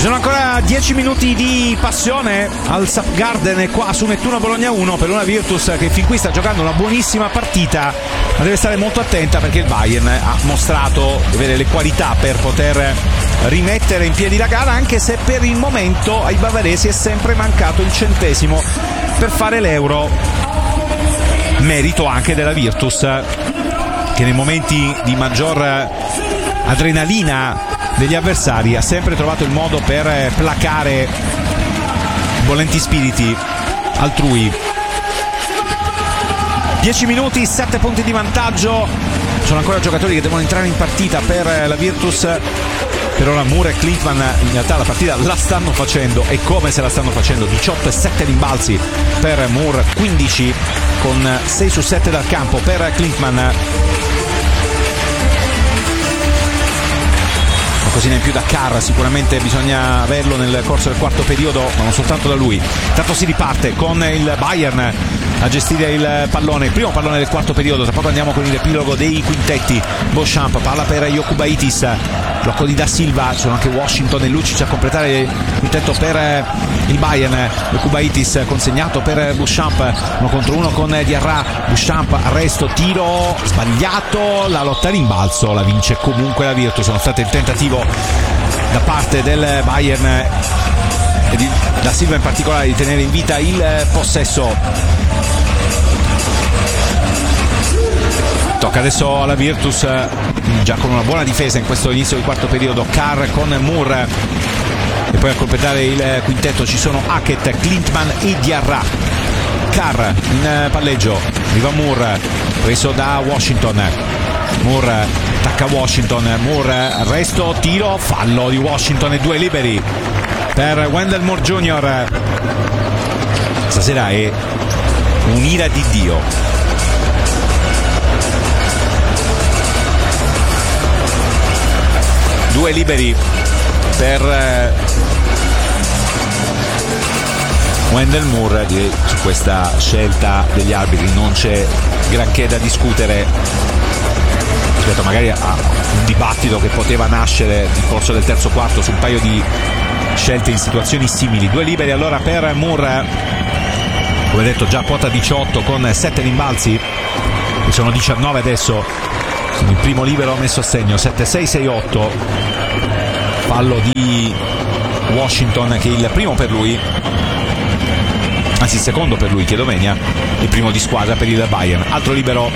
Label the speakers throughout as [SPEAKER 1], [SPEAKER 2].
[SPEAKER 1] sono ancora 10 minuti di passione al SAP Garden qua su Nettuno Bologna 1 per una Virtus che fin qui sta giocando una buonissima partita, ma deve stare molto attenta perché il Bayern ha mostrato di avere le qualità per poter rimettere in piedi la gara, anche se per il momento ai bavaresi è sempre mancato il centesimo per fare l'Euro. Merito anche della Virtus che nei momenti di maggior adrenalina degli avversari ha sempre trovato il modo per placare volenti spiriti altrui. 10 minuti, 7 punti di vantaggio, sono ancora giocatori che devono entrare in partita per la Virtus. Per ora Moore e Klinsmann in realtà la partita la stanno facendo, e come se la stanno facendo. 18 e 7 rimbalzi per Moore, 15 con 6 su 7 dal campo per Klinsmann. Cosina in più da Carr, sicuramente bisogna averlo nel corso del quarto periodo, ma non soltanto da lui. Intanto si riparte con il Bayern a gestire il pallone, il primo pallone del quarto periodo. Tra poco andiamo con il riepilogo dei quintetti. Beauchamp palla per Jokubaitis, blocco di Da Silva, sono anche Washington e Lucic a completare il quintetto per il Bayern. Jokubaitis consegnato per Beauchamp, 1 contro 1 con Diarra. Beauchamp, arresto, tiro sbagliato, la lotta a rimbalzo la vince comunque la Virtus, nonostante il tentativo da parte del Bayern e di Da Silva in particolare di tenere in vita il possesso. Tocca adesso alla Virtus, già con una buona difesa in questo inizio del quarto periodo. Carr con Moore, e poi a completare il quintetto ci sono Hackett, Klinsmann e Diarra. Carr in palleggio, arriva Moore, preso da Washington. Moore attacca Washington, Moore arresto, tiro, fallo di Washington e 2 liberi per Wendell Moore Jr. Stasera è un'ira di Dio. Due liberi per Wendell Moore. Direi su questa scelta degli arbitri non c'è granché da discutere rispetto magari a un dibattito che poteva nascere nel corso del terzo quarto su un paio di scelte in situazioni simili. 2 liberi allora per Moore, come detto già quota 18 con 7 rimbalzi, e sono 19 adesso, sono il primo libero messo a segno. 7-6-6-8, fallo di Washington che è il primo per lui, anzi il secondo per lui, chiedo venia, il primo di squadra per il Bayern. Altro libero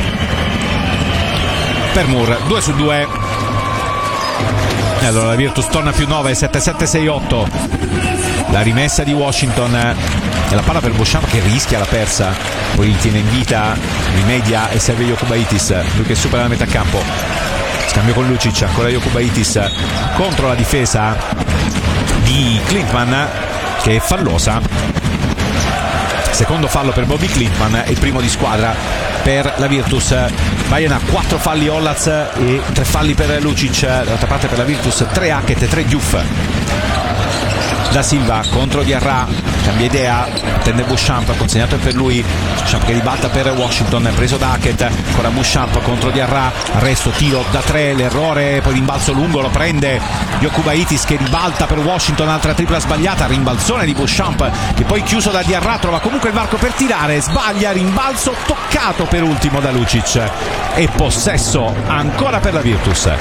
[SPEAKER 1] per Moore, 2 su 2. E allora la Virtus torna più 9, 7-7-6-8. La rimessa di Washington e la palla per Beauchamp che rischia la persa, poi tiene in vita, rimedia e serve Jokubaitis, lui che supera la metà campo. Scambio con Lucic, ancora Jokubaitis contro la difesa di Klinsmann che è fallosa. Secondo fallo per Bobby Klinsmann e il primo di squadra per la Virtus. Bayern ha 4 falli Ollaz e 3 falli per Lucic. Dall'altra parte per la Virtus 3 Hackett e 3 Diouf. Da Silva contro Diarra, cambia idea, tende Beauchamp, consegnato per lui. Beauchamp che ribalta per Washington, preso da Hackett, ancora Beauchamp contro Diarra, arresto, tiro da 3, l'errore, poi rimbalzo lungo, lo prende Jokubaitis che ribalta per Washington, altra tripla sbagliata, rimbalzone di Beauchamp che poi chiuso da Diarra, trova comunque il varco per tirare, sbaglia, rimbalzo toccato per ultimo da Lucic e possesso ancora per la Virtus.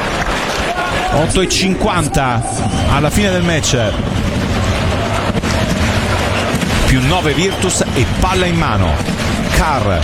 [SPEAKER 1] 8:50 alla fine del match, più 9 Virtus e palla in mano. Carr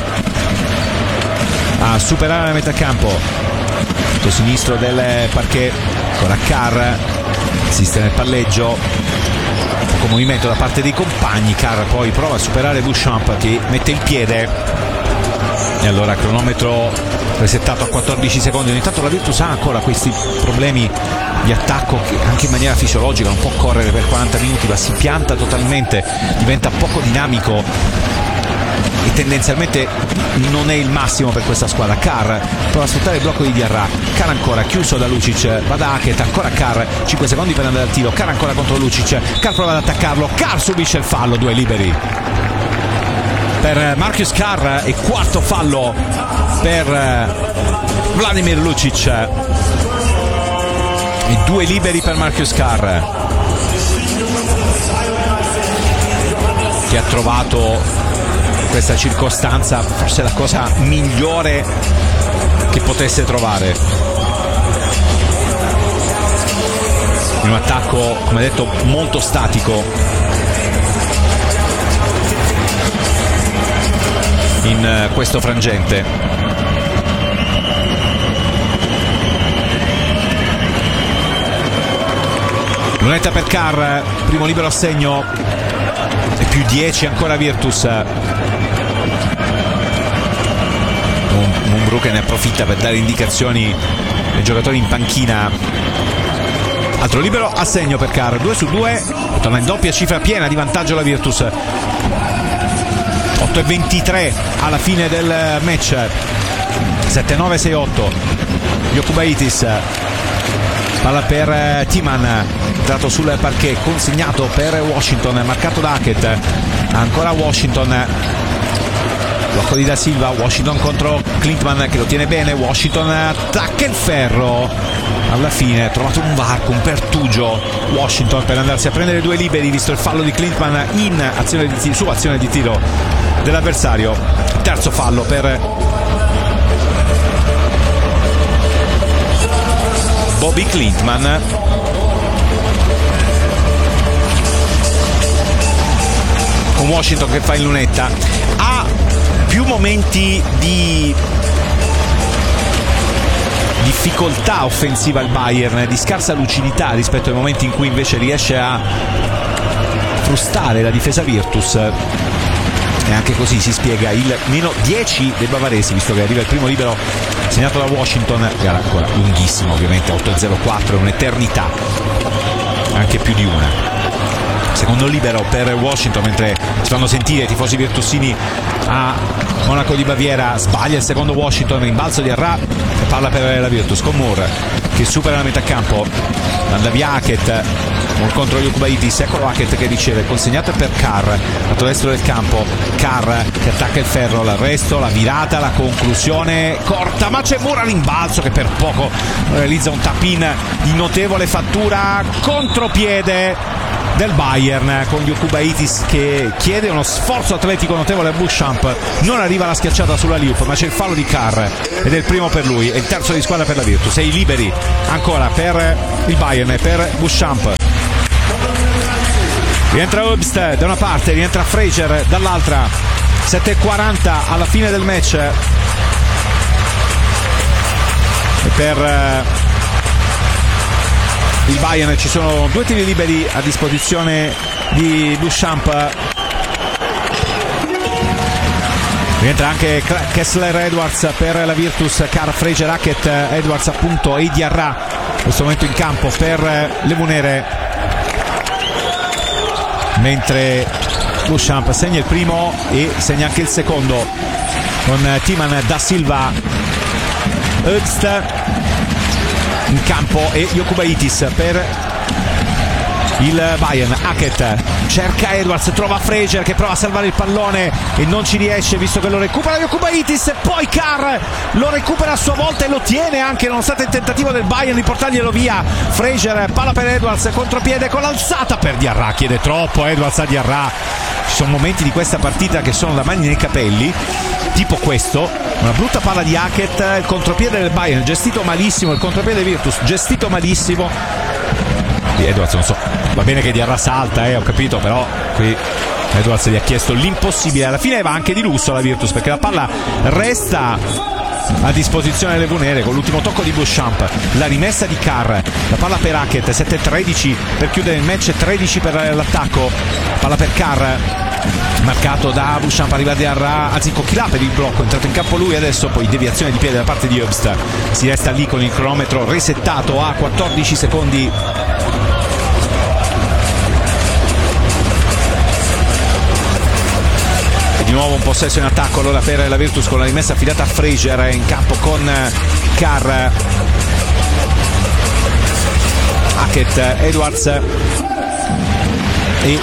[SPEAKER 1] a superare la metà campo, lato sinistro del parquet, ancora Carr, insiste nel palleggio, poco movimento da parte dei compagni. Carr poi prova a superare Beauchamp che mette il piede e allora cronometro resettato a 14 secondi. Ogni tanto la Virtus ha ancora questi problemi di attacco che anche in maniera fisiologica non può correre per 40 minuti, ma si pianta totalmente, diventa poco dinamico e tendenzialmente non è il massimo per questa squadra. Carr prova a sfruttare il blocco di Diarra, Carr ancora chiuso da Lucic, va da Hackett, ancora Carr, 5 secondi per andare al tiro, Carr ancora contro Lucic, Carr prova ad attaccarlo, Carr subisce il fallo, 2 liberi per Marcus Carr e quarto fallo per Vladimir Lucic e 2 liberi per Marcus Carr. che ha trovato in questa circostanza forse la cosa migliore che potesse trovare in un attacco, come detto, molto statico in questo frangente. Lunetta per Carr, primo libero a segno e più 10 ancora Virtus. Mumbrú ne approfitta per dare indicazioni ai giocatori in panchina. Altro libero a segno per Carr, 2 su 2, torna in doppia cifra piena di vantaggio la Virtus. 8:23 alla fine del match, 7-9, 6-8. Jokubaitis, palla per Timan, entrato sul parquet, consegnato per Washington, marcato da Hackett, ancora Washington, blocco di Da Silva, Washington contro Klintman che lo tiene bene, Washington attacca il ferro, alla fine ha trovato un varco, un pertugio Washington per andarsi a prendere 2 liberi, visto il fallo di Klintman in azione di tiro, su azione di tiro dell'avversario. Terzo fallo per Bobby Klintman. Con Washington che fa in lunetta. Ha più momenti di difficoltà offensiva il Bayern, di scarsa lucidità rispetto ai momenti in cui invece riesce a frustare la difesa Virtus, e anche così si spiega il meno 10 dei bavaresi, visto che arriva il primo libero segnato da Washington, gara ancora lunghissima ovviamente, 8-0-4 è un'eternità, anche più di una. Secondo libero per Washington, mentre si fanno sentire i tifosi virtusini a Monaco di Baviera. Sbaglia il secondo Washington, rimbalzo di Arra e palla per la Virtus con Moore che supera la metà campo, manda via Hackett, Moore contro Jokubaitis, eccolo Hackett che riceve, consegnato per Carr, lato destro del campo, Carr che attacca il ferro, l'arresto, la virata, la conclusione corta, ma c'è Moore a rimbalzo che per poco realizza un tap-in di notevole fattura, contropiede del Bayern con Jokubaitis che chiede uno sforzo atletico notevole a Beauchamp, non arriva la schiacciata sulla loop, ma c'è il fallo di Carr ed è il primo per lui, è il terzo di squadra per la Virtus. 6 liberi ancora per il Bayern e per Beauchamp. Rientra Obst da una parte, rientra Fraser dall'altra. 7:40 alla fine del match e per il Bayern ci sono 2 tiri liberi a disposizione di Beauchamp. Rientra anche Kessler Edwards per la Virtus, Carr, Fraser, Hackett, Edwards appunto e Diarra in questo momento in campo per le Munere, mentre Beauchamp segna il primo e segna anche il secondo con Timan, Da Silva, Obst in campo e Jokubaitis per il Bayern. Hackett cerca Edwards, trova Fraser che prova a salvare il pallone e non ci riesce, visto che lo recupera Jokubaitis, e poi Carr lo recupera a sua volta e lo tiene anche nonostante il tentativo del Bayern di portarglielo via. Fraser, palla per Edwards, contropiede con l'alzata per Diarra, chiede troppo Edwards a Diarra. Ci sono momenti di questa partita che sono da mani nei capelli, tipo questo, una brutta palla di Hackett, il contropiede del Bayern gestito malissimo, il contropiede Virtus gestito malissimo. Qui Edwards, non so, va bene che Diarra salta, ho capito, però qui Edwards gli ha chiesto l'impossibile. Alla fine va anche di lusso la Virtus perché la palla resta a disposizione delle Bunere con l'ultimo tocco di Beauchamp, la rimessa di Carr, la palla per Hackett, 7-13 per chiudere il match, 13 per l'attacco, palla per Carr, marcato da Beauchamp, arriva Diarra, anzi Coquilà per il blocco, è entrato in campo lui adesso, poi deviazione di piede da parte di Obst, si resta lì con il cronometro resettato a 14 secondi. Di nuovo un possesso in attacco allora per la Virtus con la rimessa affidata a Fraser in campo con Carr, Hackett, Edwards e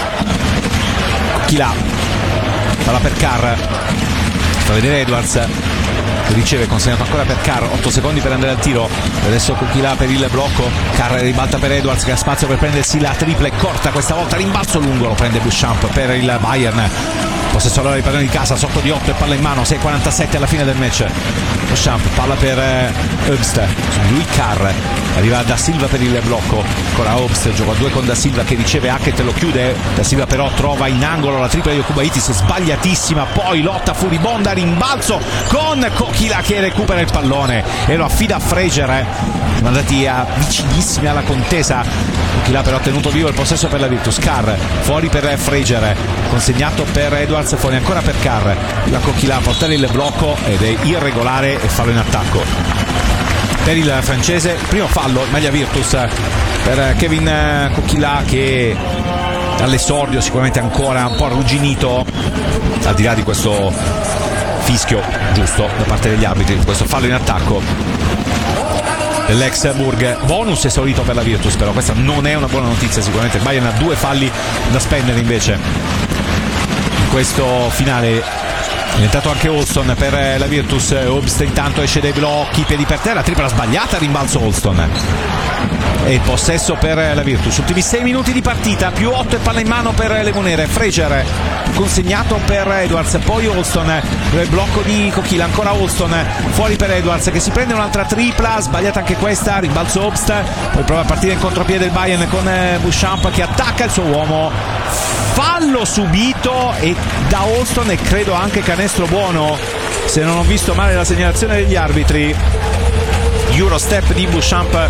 [SPEAKER 1] Coquilà, palla per Carr, fa vedere Edwards, riceve, consegnato ancora per Carr, 8 secondi per andare al tiro, adesso Coquelin per il blocco, Carr ribalta per Edwards che ha spazio per prendersi la triple, corta questa volta, rimbalzo lungo, lo prende Beauchamp per il Bayern. Possesso allora di pallone di casa, sotto di 8 e palla in mano, 6:47 alla fine del match. Beauchamp, palla per Obst, lui Carr, arriva Da Silva per il blocco, ancora Obst, gioca a 2 con Da Silva che riceve Hackett, lo chiude, Da Silva però trova in angolo la tripla di Okubaitis, sbagliatissima, poi lotta furibonda, rimbalzo con Coquelin che recupera il pallone e lo affida a Frazier, andati vicinissimi alla contesa. Coquelin però ha tenuto vivo il possesso per la Virtus. Carr fuori per Frazier, consegnato per Edwards, fuori ancora per Carr, la Coquelin a portare il blocco ed è irregolare e fallo in attacco per il francese. Primo fallo, maglia Virtus per Kevin Coquelin che all'esordio sicuramente ancora un po' arrugginito, al di là di questo fischio giusto da parte degli arbitri, questo fallo in attacco dell'ex Burg. Bonus esaurito per la Virtus, però questa non è una buona notizia, sicuramente il Bayern ha 2 falli da spendere invece in questo finale. È entrato anche Holston per la Virtus. Obst intanto esce dai blocchi, piedi per terra, tripla sbagliata, rimbalzo Holston e il possesso per la Virtus. Ultimi 6 minuti di partita, più 8 e palla in mano per le monere. Frazier consegnato per Edwards, poi Holston, il blocco di Coquelin, ancora Holston fuori per Edwards che si prende un'altra tripla, sbagliata anche questa, rimbalzo Obst, poi prova a partire in contropiede il Bayern con Beauchamp che attacca il suo uomo, fallo subito e da Holston e credo anche canestro buono se non ho visto male la segnalazione degli arbitri. Eurostep di Beauchamp,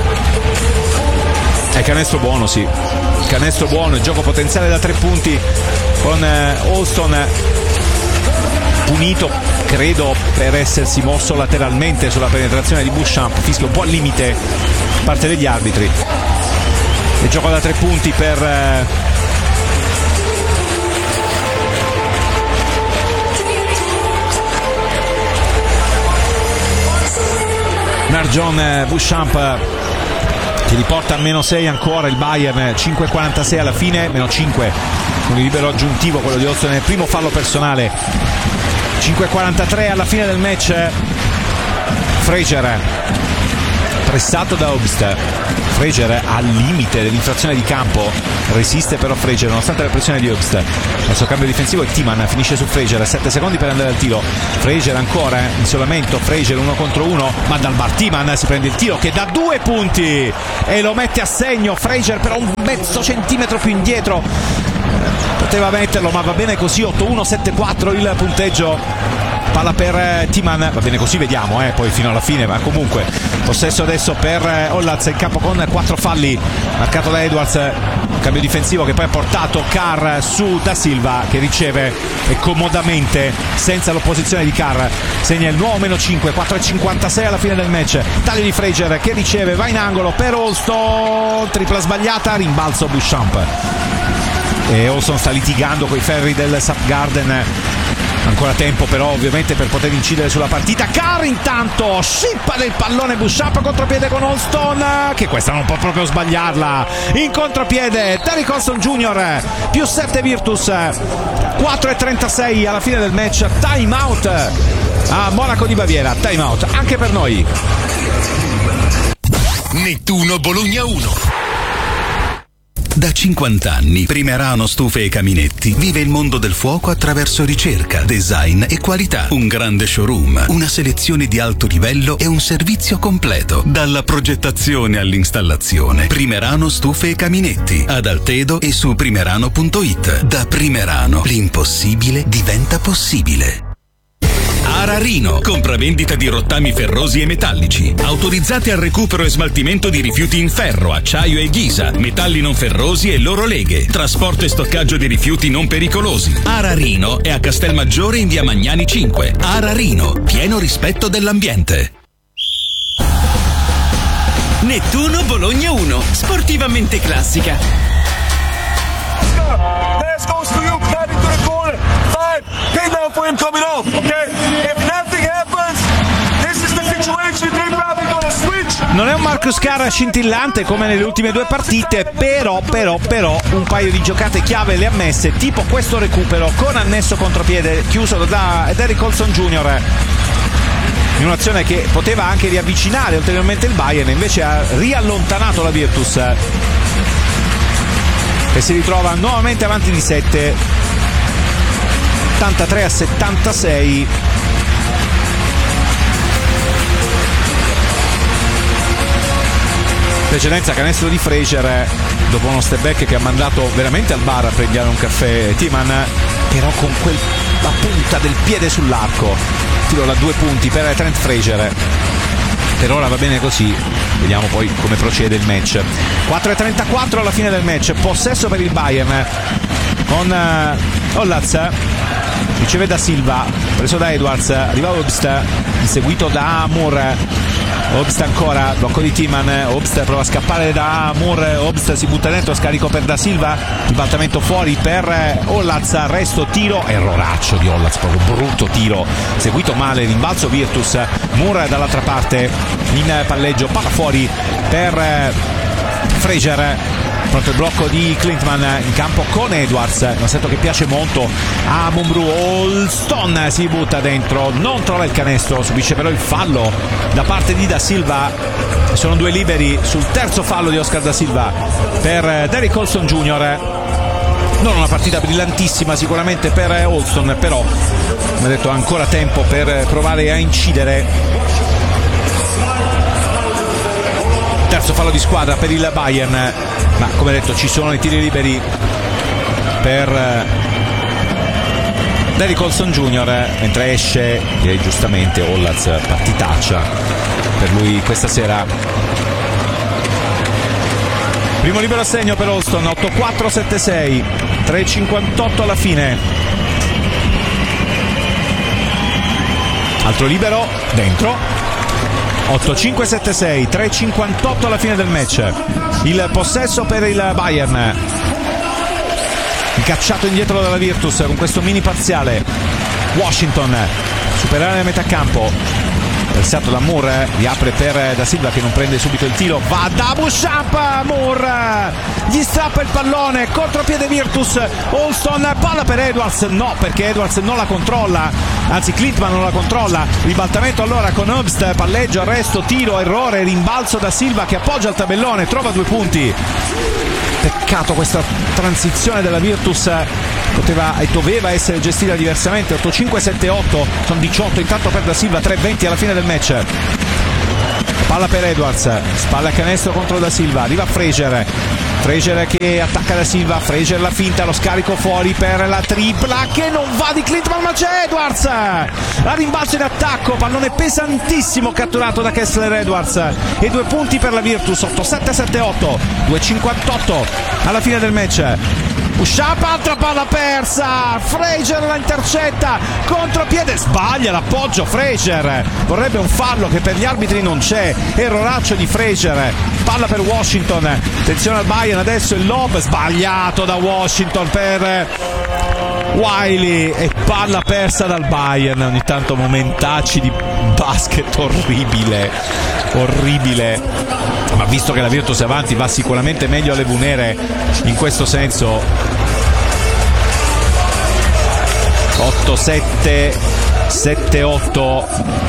[SPEAKER 1] è canestro buono, sì, canestro buono, il gioco potenziale da 3 punti con Holston punito credo per essersi mosso lateralmente sulla penetrazione di Beauchamp, fischio un po' al limite da parte degli arbitri. Il gioco da 3 punti per Marjon Beauchamp che riporta a meno 6 ancora il Bayern, 5:46 alla fine, meno 5 con il libero aggiuntivo, quello di Holston nel primo fallo personale. 5:43 alla fine del match. Frazier pressato da Obst, Frazier al limite dell'infrazione di campo, resiste però Frazier nonostante la pressione di Obst. Il suo cambio difensivo e Timan finisce su Frazier, 7 secondi per andare al tiro. Frazier ancora in isolamento, Frazier 1 contro 1, ma dal bar Timan si prende il tiro che dà 2 punti e lo mette a segno. Frazier però un mezzo centimetro più indietro, poteva metterlo ma va bene così. 8-1, 7-4 il punteggio. Palla per Timan, va bene così, vediamo poi fino alla fine, ma comunque possesso adesso per Ollaz in campo con 4 falli, marcato da Edwards, cambio difensivo che poi ha portato Carr su Da Silva che riceve e comodamente senza l'opposizione di Carr segna il nuovo meno 5, 4:56 alla fine del match. Taglio di Frazier che riceve, va in angolo per Holston, tripla sbagliata, rimbalzo Beauchamp e Holston sta litigando coi ferri del Sapgarden. Ancora tempo però ovviamente per poter incidere sulla partita. Carr intanto scippa del pallone, Beauchamp contropiede con Holston che questa non può proprio sbagliarla, in contropiede Derrick Holston Jr. più 7 Virtus. 4:36 alla fine del match. Time out a Monaco di Baviera, time out anche per noi.
[SPEAKER 2] Nettuno Bologna 1. Da 50 anni Primerano Stufe e Caminetti vive il mondo del fuoco attraverso ricerca, design e qualità. Un grande showroom, una selezione di alto livello e un servizio completo. Dalla progettazione all'installazione. Primerano Stufe e Caminetti ad Altedo e su primerano.it. Da Primerano l'impossibile diventa possibile. Ararino, compravendita di rottami ferrosi e metallici, autorizzati al recupero e smaltimento di rifiuti in ferro, acciaio e ghisa, metalli non ferrosi e loro leghe, trasporto e stoccaggio di rifiuti non pericolosi. Ararino è a Castelmaggiore in via Magnani 5. Ararino, pieno rispetto dell'ambiente.
[SPEAKER 3] Nettuno Bologna 1, sportivamente classica.
[SPEAKER 4] Pass goes to you, cut into the corner. 5, pay down for him coming off, okay? If nothing happens, this is the situation. They're probably gonna switch.
[SPEAKER 1] Non è un Marcus Carr scintillante come nelle ultime 2 partite, però un paio di giocate chiave le ha messe, tipo questo recupero con annesso contropiede chiuso da Derrick Holston Jr. in un'azione che poteva anche riavvicinare ulteriormente il Bayern, invece ha riallontanato la Virtus, che si ritrova nuovamente avanti di 7, 83-76. Precedenza canestro di Fraser dopo uno step back che ha mandato veramente al bar a prendere un caffè Timan, però con la punta del piede sull'arco. Tiro da 2 punti per Trent Fraser. Per ora va bene così, vediamo poi come procede il match. 4:34 alla fine del match, possesso per il Bayern con Ollaz, riceve da Silva, preso da Edwards, arriva Obst, inseguito da Moore. Obst ancora, blocco di Timan, Obst prova a scappare da Moore, Obst si butta dentro, scarico per Da Silva, ribaltamento fuori per Ollaz, arresto, tiro, erroraccio di Ollaz, proprio brutto tiro, seguito male, rimbalzo Virtus, Moore dall'altra parte in palleggio, palla fuori per Fraser. Pronto il blocco di Klintman in campo con Edwards, un assetto che piace molto a Mumbrú. Holston si butta dentro, non trova il canestro, subisce però il fallo da parte di Da Silva. Sono 2 liberi sul terzo fallo di Oscar Da Silva per Derrick Holston Jr. Non una partita brillantissima sicuramente per Holston, però come detto ancora tempo per provare a incidere. Terzo fallo di squadra per il Bayern, ma come detto ci sono i tiri liberi per Derrick Holston Jr. mentre esce, direi giustamente, Ollaz, partitaccia per lui questa sera. Primo libero a segno per Holston, 8-4-7-6, 3:58 alla fine. Altro libero dentro, 8-5-7-6, 3:58 alla fine del match. Il possesso per il Bayern, cacciato indietro dalla Virtus con questo mini parziale. Washington superare la metà campo, versato da Moore, riapre per Da Silva che non prende subito il tiro, va da Beauchamp, Moore gli strappa il pallone, contropiede Virtus, Holston, palla per Edwards, no, perché Edwards non la controlla, anzi Klintman non la controlla, ribaltamento allora con Obst, palleggio, arresto, tiro, errore, rimbalzo Da Silva che appoggia il tabellone, trova 2 punti. Peccato questa transizione della Virtus, poteva e doveva essere gestita diversamente. 8-5-7-8, sono 18 intanto per Da Silva, 3:20 alla fine del match. Palla per Edwards, spalla a canestro contro Da Silva, arriva Fraser che attacca Da Silva, Fraser la finta, lo scarico fuori per la tripla che non va di Klintman, ma c'è Edwards, la rimbalzo in attacco, pallone pesantissimo catturato da Kessler Edwards e 2 punti per la Virtus. 8-7-7-8, 2:58 alla fine del match. Beauchamp, altra palla persa, Fraser la intercetta, contropiede, sbaglia l'appoggio Fraser, vorrebbe un fallo che per gli arbitri non c'è, erroraccio di Fraser, palla per Washington, attenzione al Bayern adesso, il lob sbagliato da Washington per Wiley e palla persa dal Bayern. Ogni tanto momentacci di basket orribile, ma visto che la Virtus è avanti va sicuramente meglio alle Vunere in questo senso. 8-7 7-8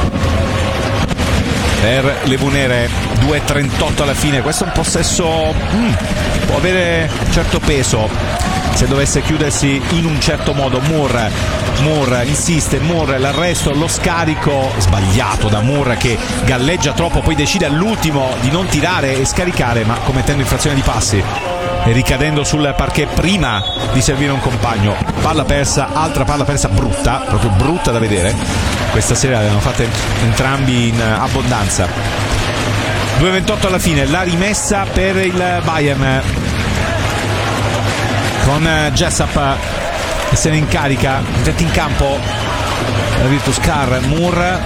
[SPEAKER 1] per le Vunere, 2:38 alla fine. Questo è un possesso può avere un certo peso se dovesse chiudersi in un certo modo. Moore insiste, Moore l'arresto, lo scarico sbagliato da Moore che galleggia troppo, poi decide all'ultimo di non tirare e scaricare, ma commettendo infrazione di passi e ricadendo sul parquet prima di servire un compagno. Palla persa, altra palla persa brutta, proprio brutta da vedere. Questa sera le hanno fatte entrambi in abbondanza. 2:28 alla fine, la rimessa per il Bayern con Jessup che se ne incarica, metti in campo la Virtus. Carr, Moore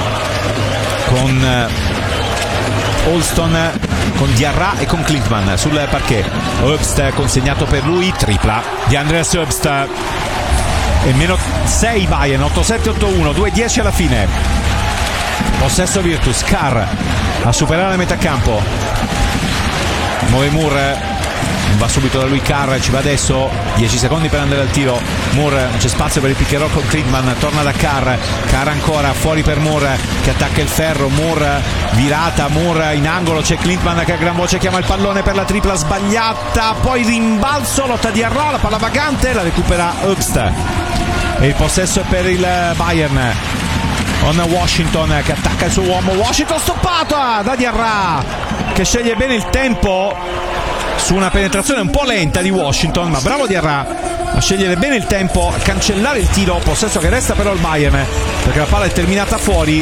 [SPEAKER 1] con Holston, con Diarra e con Klintman sul parquet. Obst consegnato per lui, tripla di Andreas Obst e meno 6 Bayern, 8-7-8-1, 2:10 alla fine. Possesso Virtus, Carr a superare la metà campo, muove Moore, va subito da lui Carr, ci va adesso, 10 secondi per andare al tiro. Moore, c'è spazio per il pick and roll con Klintman, torna da Carr ancora fuori per Moore che attacca il ferro. Moore virata, Moore in angolo, c'è Klintman che a gran voce chiama il pallone per la tripla sbagliata, poi rimbalzo, lotta di Arra, la palla vagante, la recupera Obst e il possesso è per il Bayern con Washington che attacca il suo uomo. Washington stoppata da Diarra che sceglie bene il tempo su una penetrazione un po' lenta di Washington, ma bravo Diarra a scegliere bene il tempo, a cancellare il tiro, possesso che resta però il Bayern perché la palla è terminata fuori.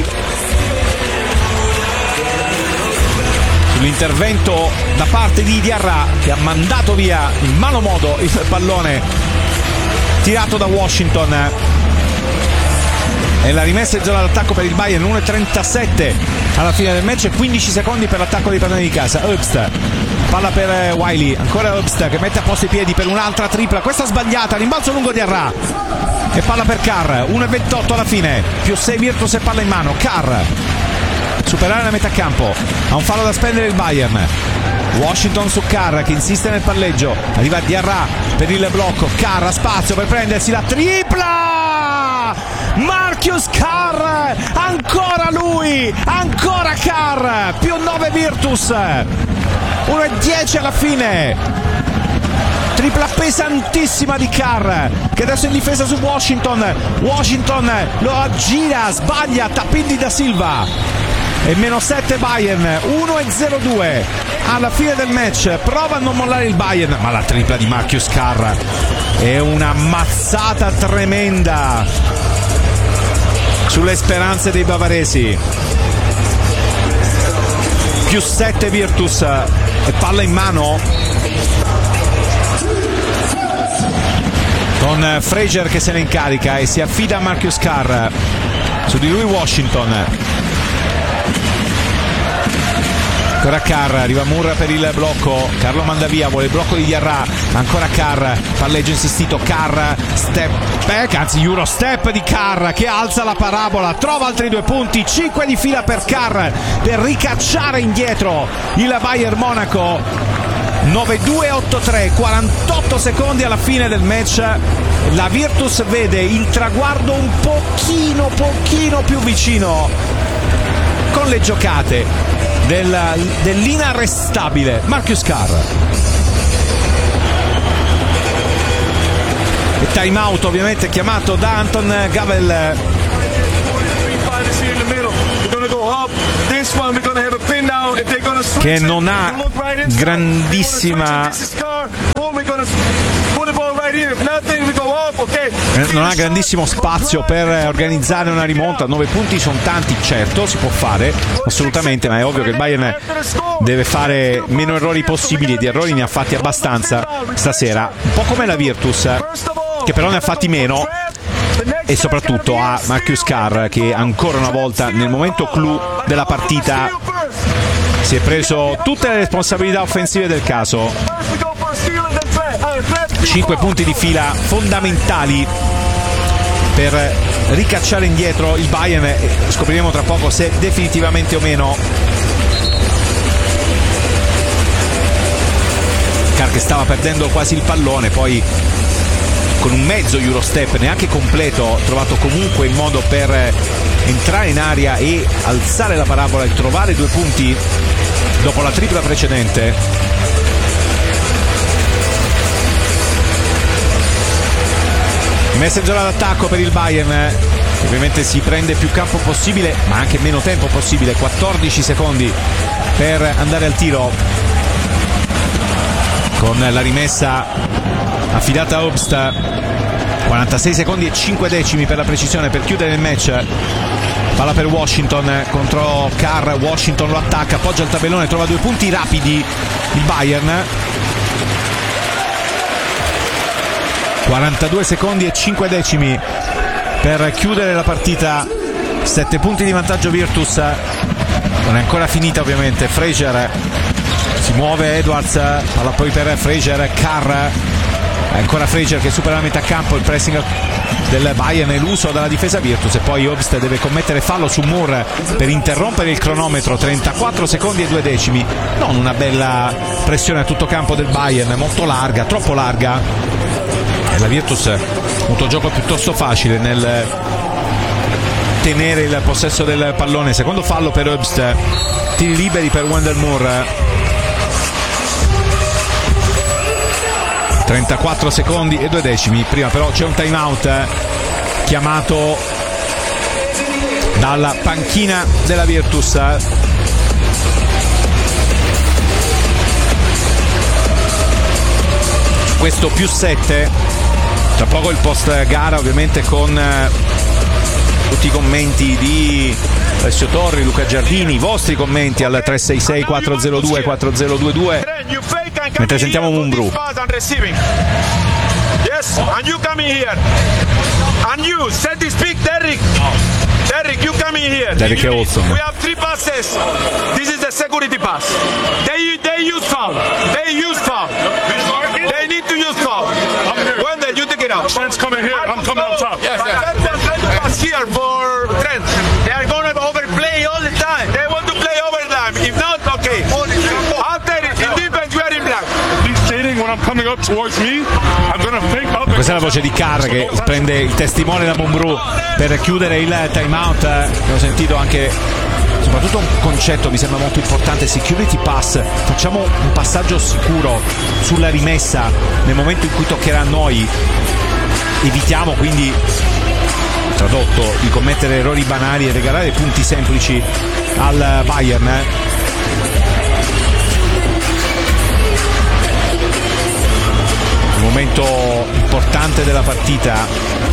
[SPEAKER 1] Sull'intervento da parte di Diarra che ha mandato via in malo modo il pallone tirato da Washington, e la rimessa in zona d'attacco per il Bayern. 1:37 alla fine del match e 15 secondi per l'attacco dei padroni di casa. Obst, palla per Wiley, ancora Obst che mette a posto i piedi per un'altra tripla, questa sbagliata, rimbalzo lungo di Arra e palla per Carr. 1:28 alla fine, più 6 Virtus e palla in mano. Carr superare la metà campo, ha un fallo da spendere il Bayern. Washington su Carr che insiste nel palleggio, arriva Diarra per il blocco, Carr ha spazio per prendersi la tripla, Marcus Carr, ancora lui, ancora Carr, più 9 Virtus, 1:10 alla fine, tripla pesantissima di Carr che adesso è in difesa su Washington lo aggira, sbaglia, tappini da Silva e meno 7 Bayern. 1:02 alla fine del match, prova a non mollare il Bayern, ma la tripla di Marcus Carr è una mazzata tremenda sulle speranze dei bavaresi. Più 7 Virtus e palla in mano con Frazier che se ne incarica e si affida a Marcus Carr, su di lui Washington. Ancora Carr, arriva Moore per il blocco, Carlo manda via, vuole il blocco di Diarra, ancora Carr, palleggio insistito, Carr, step back, anzi Eurostep di Carr che alza la parabola, trova altri 2 punti, 5 di fila per Carr per ricacciare indietro il Bayern Monaco. 9-2-8-3, 48 secondi alla fine del match, la Virtus vede il traguardo un pochino più vicino con le giocate dell'inarrestabile Marcus Carr. E time out ovviamente chiamato da Anton Gavel, che non ha grandissimo spazio per organizzare una rimonta. 9 punti sono tanti, certo, si può fare assolutamente, ma è ovvio che il Bayern deve fare meno errori possibili, e di errori ne ha fatti abbastanza stasera, un po' come la Virtus che però ne ha fatti meno, e soprattutto a Marcus Carr che ancora una volta nel momento clou della partita si è preso tutte le responsabilità offensive del caso. 5 punti di fila fondamentali per ricacciare indietro il Bayern, e scopriremo tra poco se definitivamente o meno. Carr che stava perdendo quasi il pallone, poi con un mezzo Eurostep neanche completo ha trovato comunque il modo per entrare in aria e alzare la parabola e trovare 2 punti dopo la tripla precedente. Messa in zona d'attacco per il Bayern, che ovviamente si prende più campo possibile ma anche meno tempo possibile, 14 secondi per andare al tiro, con la rimessa affidata a Obst, 46 secondi e 5 decimi per la precisione per chiudere il match. Palla per Washington contro Carr, Washington lo attacca, appoggia il tabellone, trova 2 punti rapidi il Bayern. 42 secondi e 5 decimi per chiudere la partita, 7 punti di vantaggio Virtus, non è ancora finita ovviamente. Frazier si muove, Edwards, palla poi per Frazier, Carr Ancora Frazier che supera la metà campo, il pressing del Bayern eluso dalla difesa Virtus, e poi Obst deve commettere fallo su Moore per interrompere il cronometro. 34 secondi e 2 decimi. Non una bella pressione a tutto campo del Bayern, molto larga, troppo larga. E la Virtus ha avuto gioco piuttosto facile nel tenere il possesso del pallone. Secondo fallo per Obst, tiri liberi per Wendell Moore. 34 secondi e 2 decimi. Prima però c'è un time out chiamato dalla panchina della Virtus. Questo +7. Tra poco il post gara, ovviamente, con tutti i commenti di Alessio Torri, Luca Giardini, i vostri commenti al 366 402 4022, mentre sentiamo Mumbrú.
[SPEAKER 4] Yes, and you come in here. And you set this pick, Derrick. Derrick, you come in here.
[SPEAKER 1] Derrick è awesome.
[SPEAKER 4] We have 3 passes. This is the security pass. They use foul. They use foul. They need to use foul. Wendell, you take it out.
[SPEAKER 5] Trent's coming here. I'm coming up top.
[SPEAKER 4] Yes, pass here for Trent. They are going to overplay all the time. They want to play overtime. If not, okay. After in defense, we are in black.
[SPEAKER 5] He's stating when I'm coming up towards me, I'm gonna fake up.
[SPEAKER 1] Questa è la voce di Carr che prende il testimone da Mumbrú per chiudere il time out. Abbiamo sentito anche soprattutto un concetto mi sembra molto importante: security pass. Facciamo un passaggio sicuro sulla rimessa nel momento in cui toccherà a noi, evitiamo quindi, tradotto, di commettere errori banali e regalare punti semplici al Bayern. Un momento importante della partita,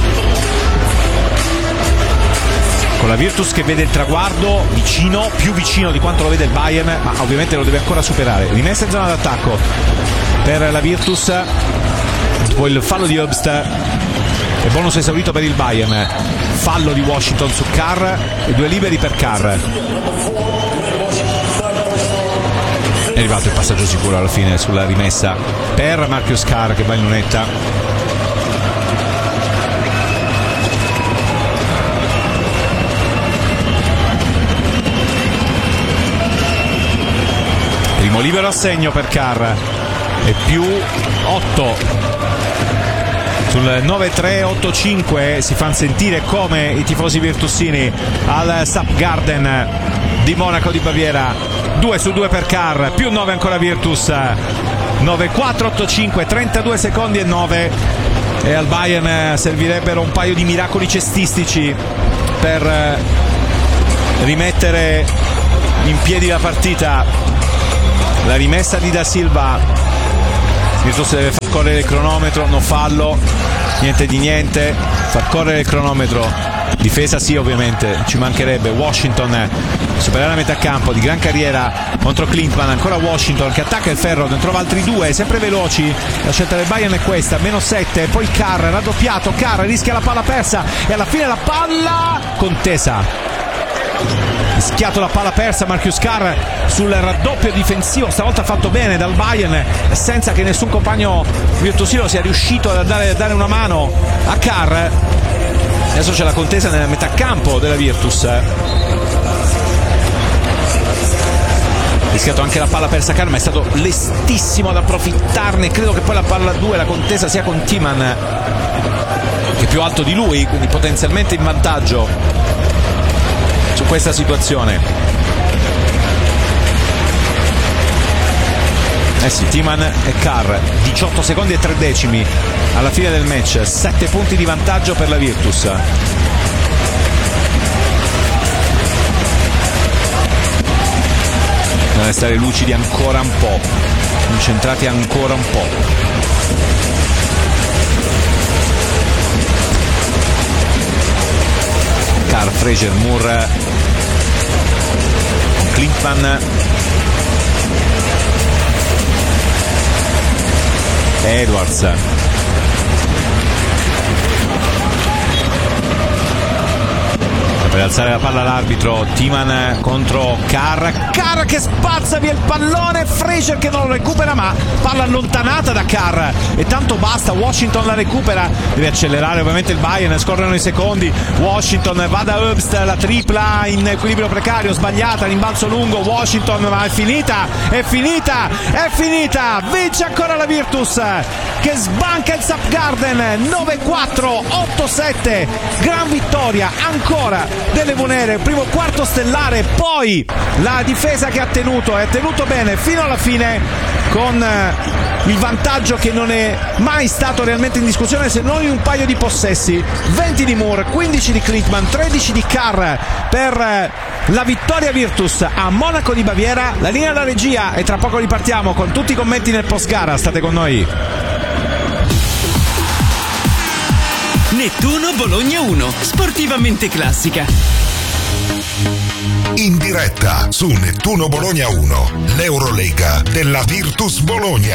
[SPEAKER 1] con la Virtus che vede il traguardo vicino, più vicino di quanto lo vede il Bayern, ma ovviamente lo deve ancora superare. Rimessa in zona d'attacco per la Virtus, poi il fallo di Obst e bonus esaurito per il Bayern. Fallo di Washington su Carr e 2 liberi per Carr. È arrivato il passaggio sicuro alla fine sulla rimessa per Marcus Carr, che va in lunetta. Primo libero a segno per Carr e più 8 sul 9-3-8-5. Si fanno sentire come i tifosi virtusini al SAP Garden di Monaco di Baviera. 2 su 2 per Carr, più 9 ancora Virtus. 9-4-8-5, 32 secondi e 9, e al Bayern servirebbero un paio di miracoli cestistici per rimettere in piedi la partita. La rimessa di Da Silva, Virtus deve far correre il cronometro, no fallo, niente di niente, far correre il cronometro. Difesa sì, ovviamente, ci mancherebbe. Washington superare la metà campo, di gran carriera contro Klintman. Ancora Washington che attacca il ferro, ne trova altri 2, sempre veloci. La scelta del Bayern è questa, -7. Poi Carr, raddoppiato, Carr rischia la palla persa e alla fine la palla contesa. Rischiato la palla persa Marcus Carr sul raddoppio difensivo, stavolta fatto bene dal Bayern, senza che nessun compagno virtusino sia riuscito a dare una mano a Carr. Adesso c'è la contesa nella metà campo della Virtus. Rischiato anche la palla persa Carr, ma è stato lestissimo ad approfittarne. Credo che poi la palla 2, la contesa sia con Timan, che è più alto di lui, quindi potenzialmente in vantaggio su questa situazione. Sì, Timan e Carr. 18 secondi e 3 decimi alla fine del match, 7 punti di vantaggio per la Virtus. Deve stare lucidi ancora un po', concentrati ancora un po'. Carr, Frazier, Moore, Klintman, Edwards. Per alzare la palla l'arbitro, Timan contro Carr che spazza via il pallone, Frazier che non lo recupera, ma palla allontanata da Carr e tanto basta, Washington la recupera, deve accelerare ovviamente il Bayern, scorrono i secondi, Washington va da Herbst, la tripla in equilibrio precario, sbagliata, rimbalzo lungo, Washington, ma è finita, vince ancora la Virtus che sbanca il Sapgarden 9-4, 8-7, gran vittoria ancora delle Vonere, primo quarto stellare, poi la difesa che ha tenuto bene fino alla fine con il vantaggio che non è mai stato realmente in discussione se non in un paio di possessi, 20 di Moore, 15 di Klitman, 13 di Carr per la vittoria Virtus a Monaco di Baviera. La linea alla regia e tra poco ripartiamo con tutti i commenti nel post gara, state con noi.
[SPEAKER 3] Nettuno Bologna 1, sportivamente classica.
[SPEAKER 6] In diretta su Nettuno Bologna 1, l'Eurolega della Virtus Bologna.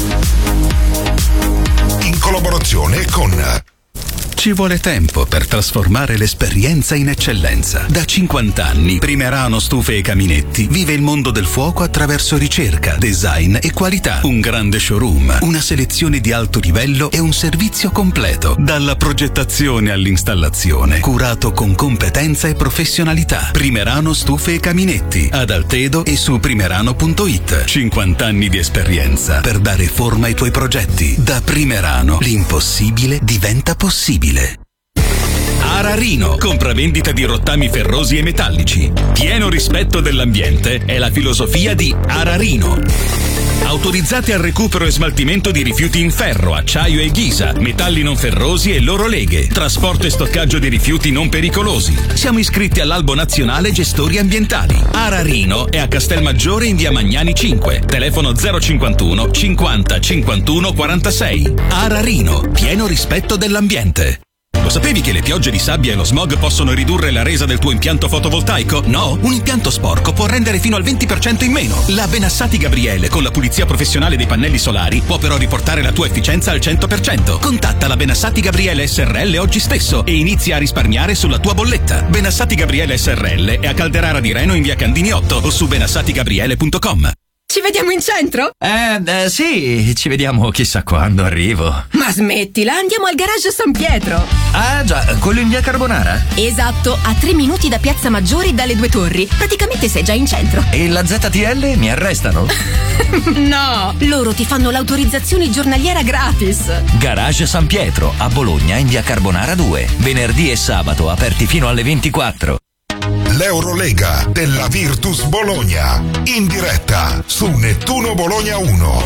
[SPEAKER 6] In collaborazione con...
[SPEAKER 2] Ci vuole tempo per trasformare l'esperienza in eccellenza. Da 50 anni, Primerano Stufe e Caminetti vive il mondo del fuoco attraverso ricerca, design e qualità. Un grande showroom, una selezione di alto livello e un servizio completo. Dalla progettazione all'installazione, curato con competenza e professionalità. Primerano Stufe e Caminetti, ad Altedo e su primerano.it. 50 anni di esperienza per dare forma ai tuoi progetti. Da Primerano, l'impossibile diventa possibile. Ararino, compravendita di rottami ferrosi e metallici. Pieno rispetto dell'ambiente è la filosofia di Ararino. Autorizzati al recupero e smaltimento di rifiuti in ferro, acciaio e ghisa, metalli non ferrosi e loro leghe, trasporto e stoccaggio di rifiuti non pericolosi. Siamo iscritti all'Albo Nazionale Gestori Ambientali. Ararino è a Castelmaggiore in via Magnani 5, telefono 051 50 51 46. Ararino, pieno rispetto dell'ambiente. Lo sapevi che le piogge di sabbia e lo smog possono ridurre la resa del tuo impianto fotovoltaico? No? Un impianto sporco può rendere fino al 20% in meno. La Benassati Gabriele, con la pulizia professionale dei pannelli solari, può però riportare la tua efficienza al 100%. Contatta la Benassati Gabriele SRL oggi stesso e inizia a risparmiare sulla tua bolletta. Benassati Gabriele SRL è a Calderara di Reno in via Candini 8 o su benassatigabriele.com.
[SPEAKER 7] Ci vediamo in centro?
[SPEAKER 8] Sì, ci vediamo chissà quando arrivo.
[SPEAKER 7] Ma smettila, andiamo al garage San Pietro.
[SPEAKER 8] Ah già, quello in via Carbonara?
[SPEAKER 7] Esatto, a 3 minuti da Piazza Maggiore dalle Due Torri. Praticamente sei già in centro.
[SPEAKER 8] E la ZTL mi arrestano?
[SPEAKER 7] No, loro ti fanno l'autorizzazione giornaliera gratis.
[SPEAKER 8] Garage San Pietro, a Bologna in via Carbonara 2. Venerdì e sabato aperti fino alle 24.
[SPEAKER 6] L'Eurolega della Virtus Bologna, in diretta su Nettuno Bologna 1.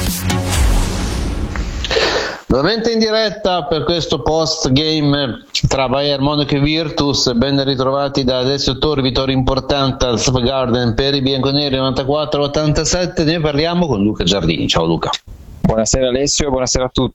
[SPEAKER 9] Nuovamente in diretta per questo post game tra Bayern Monaco e Virtus. Ben ritrovati da Alessio Torri, vittoria importante al Sapgarden per i bianconeri 94-87. Ne parliamo con Luca Giardini. Ciao Luca.
[SPEAKER 10] Buonasera Alessio, buonasera a tutti.